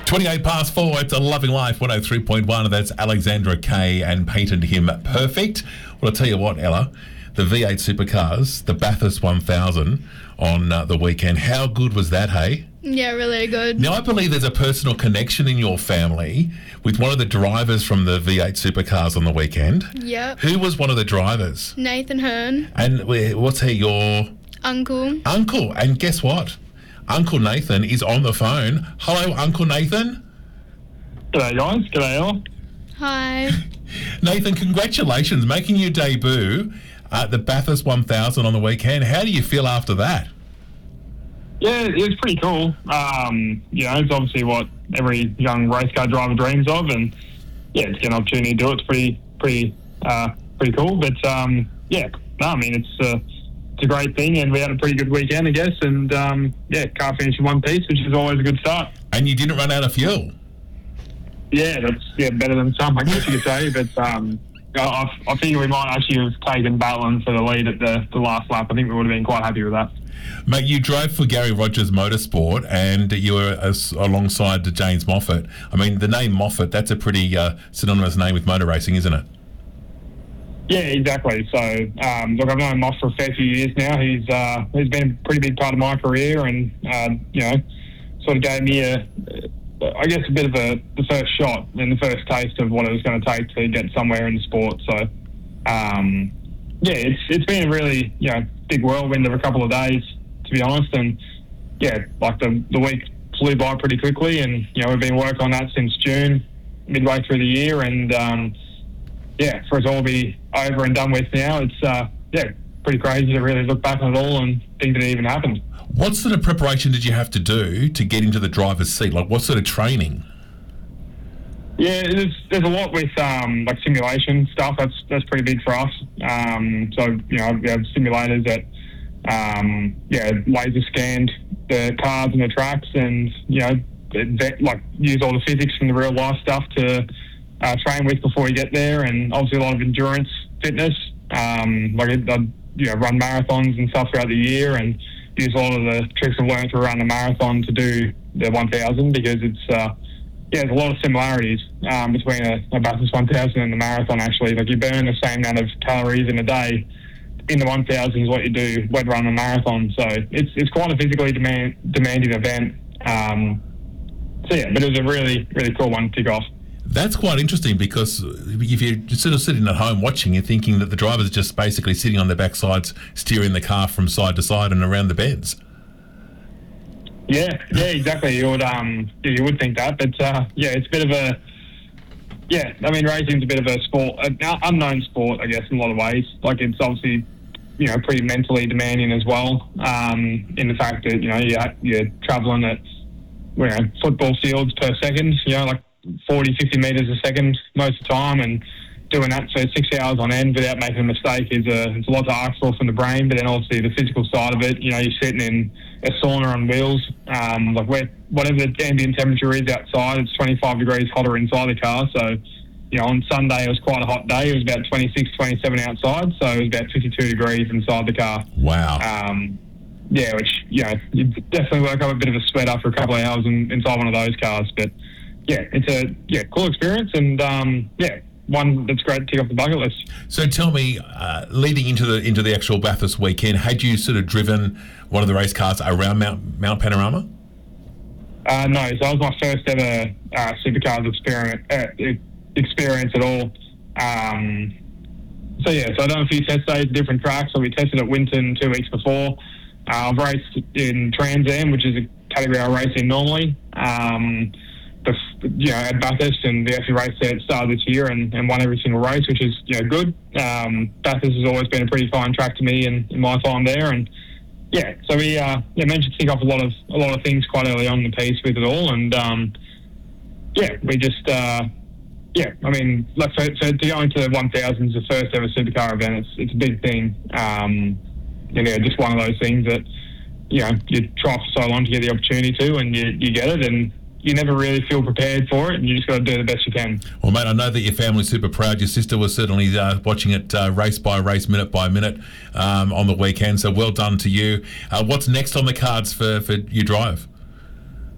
28 past 4, it's A Loving Life, 103.1, and that's Alexandra Kay and Painted Him Perfect. Well, I'll tell you what, Ella, the V8 supercars, the Bathurst 1000 on the weekend, how good was that, hey? Yeah, really good. Now, I believe there's a personal connection in your family with one of the drivers from the V8 supercars on the weekend. Yep. Who was one of the drivers? Nathan Hearn. And what's he, your... Uncle. Uncle. And guess what? Uncle Nathan is on the phone. Hello, Uncle Nathan. G'day, guys. G'day, Ella. Hi. Nathan, congratulations, making your debut at the Bathurst 1000 on the weekend. How do you feel after that? Yeah, it was pretty cool. It's obviously what every young race car driver dreams of, and yeah, to get an opportunity to do it's pretty cool. But it's a great thing, and we had a pretty good weekend, I guess. And car finished in one piece, which is always a good start. And you didn't run out of fuel. Yeah, that's better than some, I guess you could say. But I figure we might actually have taken Batlin for the lead at the last lap. I think we would have been quite happy with that. Mate, you drove for Gary Rogers Motorsport, and you were alongside James Moffat. I mean, the name Moffat, that's a pretty synonymous name with motor racing, isn't it? Yeah, exactly. So, I've known Moff for a fair few years now. He's been a pretty big part of my career, and sort of gave me a bit of the first shot and the first taste of what it was going to take to get somewhere in the sport. So, it's been a really big whirlwind of a couple of days, to be honest. And the week flew by pretty quickly, and we've been working on that since June, midway through the year, and for it all to be over and done with now, it's pretty crazy to really look back on it all and think that it even happened. What sort of preparation did you have to do to get into the driver's seat? Like, what sort of training? Yeah, there's a lot with like simulation stuff. That's pretty big for us. We have simulators that laser scanned the cars and the tracks, and use all the physics and the real life stuff to train with before you get there, and obviously a lot of endurance fitness. Run marathons and stuff throughout the year, and use a lot of the tricks I've learned to run a marathon to do the 1000, because it's there's a lot of similarities between a Bathurst 1000 and the marathon. Actually, like, you burn the same amount of calories in a day in the 1000 as what you do when running a marathon. So it's quite a physically demanding event. But it was a really, really cool one to kick off. That's quite interesting, because if you're just sort of sitting at home watching, you're thinking that the drivers are just basically sitting on their backsides, steering the car from side to side and around the bends. Yeah, exactly. You would think that, but it's a bit of a racing's a bit of a sport, an unknown sport, I guess, in a lot of ways. Like, it's obviously pretty mentally demanding as well. In the fact that you're travelling at football fields per second, like 40, 50 metres a second most of the time, and doing that for 6 hours on end without making a mistake it's a lot to ask for from the brain. But then obviously the physical side of it, you're sitting in a sauna on wheels, whatever the ambient temperature is outside, it's 25 degrees hotter inside the car. So, on Sunday it was quite a hot day. It was about 26, 27 outside, so it was about 52 degrees inside the car. Wow. You definitely work up a bit of a sweat after a couple of hours inside one of those cars. But it's a cool experience, and one that's great to tick off the bucket list. So tell me, leading into the actual Bathurst weekend, had you sort of driven one of the race cars around Mount Panorama? No, so that was my first ever supercars experience at all. So I've done a few test days at different tracks. So we tested at Winton 2 weeks before. I've raced in Trans Am, which is a category I race in normally. At Bathurst, and we actually raced there at the start of this year and won every single race, which is good. Bathurst has always been a pretty fine track to me in my time there, and so we managed to tick off a lot of things quite early on in the piece with it all, and we just to go into the 1000 is the first ever supercar event. It's a big thing, just one of those things that you try for so long to get the opportunity to, and you get it, and you never really feel prepared for it, and you just got to do the best you can. Well, mate, I know that your family's super proud. Your sister was certainly watching it race by race, minute by minute on the weekend, so well done to you. What's next on the cards for your drive?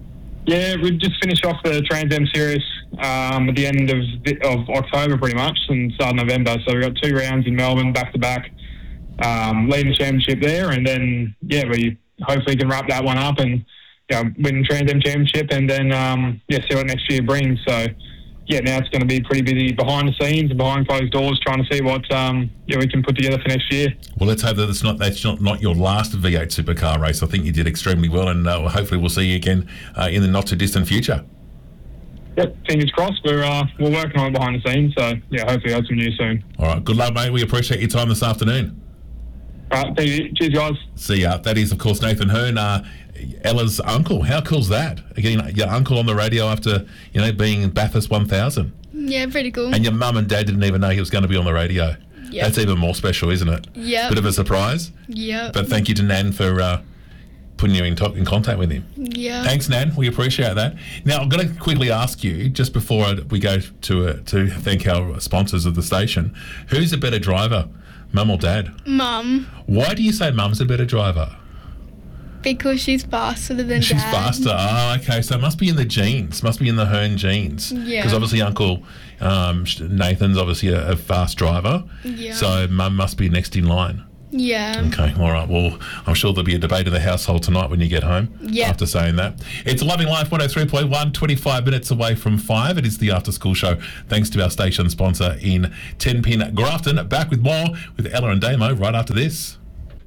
Yeah, we just finished off the Trans Am series at the end of October, pretty much, and start of November. So we got 2 rounds in Melbourne back to back, leading the championship there, and then we hopefully can wrap that one up and win Trans Am championship, and then see what next year brings. So now it's going to be pretty busy behind the scenes and behind closed doors, trying to see what we can put together for next year. Well, let's hope that that's not your last V8 supercar race. I think you did extremely well, and hopefully we'll see you again in the not too distant future. Yep, fingers crossed. We're working on it behind the scenes, so hopefully I'll have some news soon. All right, good luck, mate. We appreciate your time this afternoon. All right, thank you. Cheers, guys. See ya. That is, of course, Nathan Hearn, Ella's uncle. How cool's that? Getting your uncle on the radio after, being Bathurst 1000. Yeah, pretty cool. And your mum and dad didn't even know he was going to be on the radio. Yep. That's even more special, isn't it? Yeah. Bit of a surprise. Yeah. But thank you to Nan for putting you in contact with him. Yeah. Thanks, Nan. We appreciate that. Now, I'm going to quickly ask you, just before we go to thank our sponsors of the station, who's a better driver, mum or dad? Mum. Why do you say mum's a better driver? Because she's faster than She's Dad. faster. Oh, okay. So it must be in the genes. Must be in the Hearn genes. Yeah. Because obviously Uncle Nathan's obviously a fast driver. Yeah. So mum must be next in line. Yeah. Okay, all right. Well, I'm sure there'll be a debate in the household tonight when you get home. Yeah. After saying that. It's Loving Life 103.1, 25 minutes away from 5. It is the After School Show, thanks to our station sponsor in 10 Pin Grafton. Back with more with Ella and Damo right after this.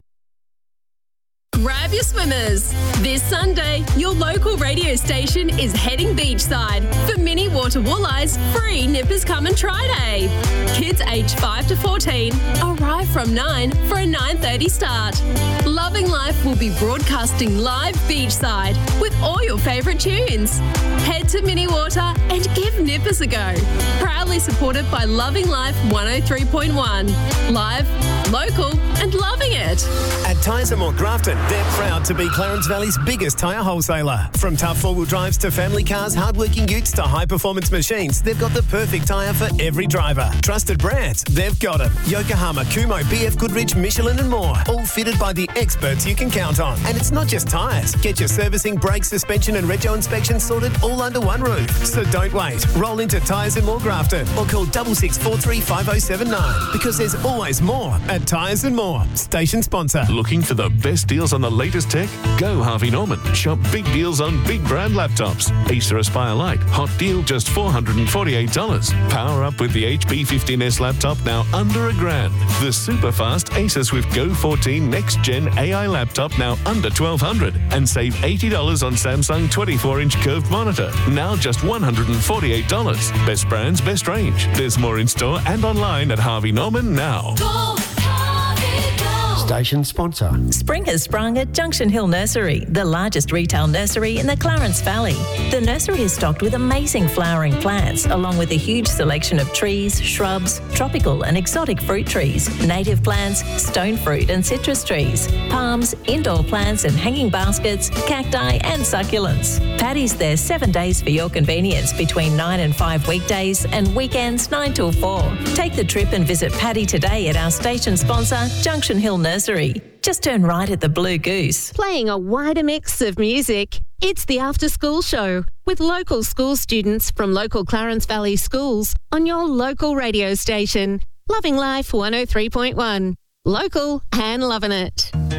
Grab your swimmers. This Sunday, your local radio station is heading beachside for mini water walleyes free Nippers Come and Try Day. Kids aged 5 to 14 arrive from 9 for a 9:30 start. Loving Life will be broadcasting live beachside with all your favourite tunes. Head to Mini Water and give Nippers a go. Proudly supported by Loving Life 103.1. Live, local and loving it. At Tyres More Grafton, they're proud to be Clarence Valley's biggest tyre wholesaler. From tough four-wheel drives to family cars, hard-working utes to high-performance machines, they've got the perfect tyre for every driver. Trusted brands, they've got them. Yokohama, Kumho, BF Goodrich, Michelin and more. All fitted by the experts you can count on. And it's not just tyres. Get your servicing, brake, suspension and rego inspections sorted all under one roof. So don't wait. Roll into Tyres More Grafton or call 6643 5079 because there's always more at Tyres More. Station sponsor. Looking for the best deals on the latest tech? Go Harvey Norman. Shop big deals on big brand laptops. Acer Aspire Lite. Hot deal just $448. Power up with the HP 15S laptop now under $1,000. The super fast Acer Swift Go 14 Next Gen AI laptop now under $1,200. And save $80 on Samsung 24-inch curved monitor. Now just $148. Best brands, best range. There's more in store and online at Harvey Norman now. Station sponsor. Spring has sprung at Junction Hill Nursery, the largest retail nursery in the Clarence Valley. The nursery is stocked with amazing flowering plants, along with a huge selection of trees, shrubs, tropical and exotic fruit trees, native plants, stone fruit and citrus trees, palms, indoor plants and hanging baskets, cacti and succulents. Paddy's there 7 days for your convenience between 9 and 5 weekdays and weekends 9 till 4. Take the trip and visit Paddy today at our station sponsor, Junction Hill Nursery. Just turn right at the Blue Goose. Playing a wider mix of music. It's the After School Show with local school students from local Clarence Valley schools on your local radio station. Loving Life 103.1. Local and loving it.